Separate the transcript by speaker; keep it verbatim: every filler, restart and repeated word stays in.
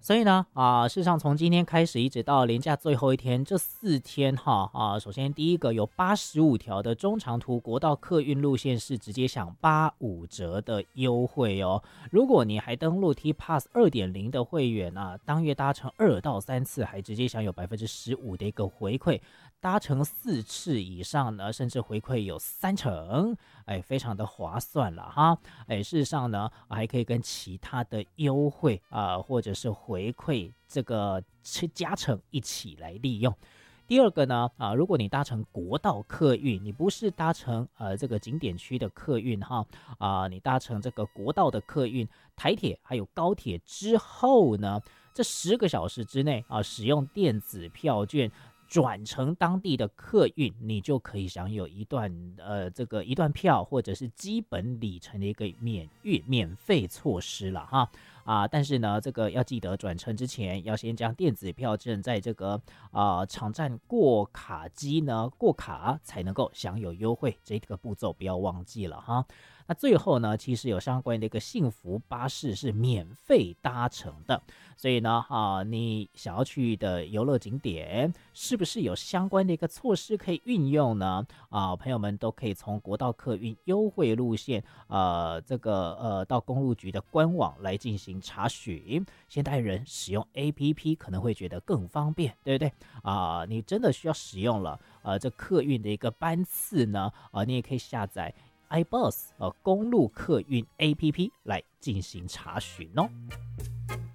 Speaker 1: 所以呢，啊、事实上从今天开始一直到连假最后一天，这四天哈啊，首先第一个有八十五条的中长途国道客运路线是直接享八五折的优惠哦。如果你还登录 T Pass 二点零的会员啊，当月搭乘二到三次，还直接享有百分之十五的一个回馈。搭乘四次以上呢，甚至回馈有三成，哎，非常的划算了哈。哎，事实上呢，还可以跟其他的优惠啊、呃或者是回馈这个加成一起来利用。第二个呢，啊，如果你搭乘国道客运，你不是搭乘呃这个景点区的客运哈，啊、你搭乘这个国道的客运，台铁还有高铁之后呢，这十个小时之内啊，使用电子票券。转乘当地的客运，你就可以享有一段呃这个一段票或者是基本里程的一个免运免费措施了哈啊！但是呢，这个要记得转乘之前要先将电子票证在这个啊场站过卡机呢过卡才能够享有优惠，这个步骤不要忘记了哈。那最后呢，其实有相关的一个幸福巴士是免费搭乘的，所以呢，啊，你想要去的游乐景点，是不是有相关的一个措施可以运用呢？啊，朋友们都可以从国道客运优惠路线，呃，这个呃，到公路局的官网来进行查询。现代人使用 A P P 可能会觉得更方便，对不对？啊，你真的需要使用了，呃，这客运的一个班次呢，啊，你也可以下载。iBus 呃公路客运 A P P 来进行查询哦。